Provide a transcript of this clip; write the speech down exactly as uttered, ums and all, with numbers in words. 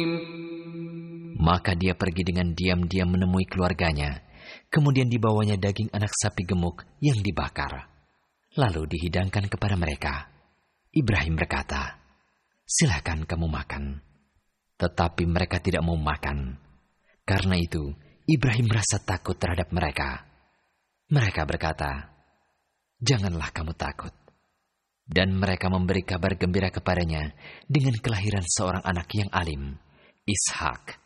Maka dia pergi dengan diam-diam menemui keluarganya. Kemudian dibawanya daging anak sapi gemuk yang dibakar. Lalu dihidangkan kepada mereka. Ibrahim berkata, "Silakan kamu makan." Tetapi mereka tidak mau makan. Karena itu, Ibrahim merasa takut terhadap mereka. Mereka berkata, "Janganlah kamu takut." Dan mereka memberi kabar gembira kepadanya dengan kelahiran seorang anak yang alim, Ishak.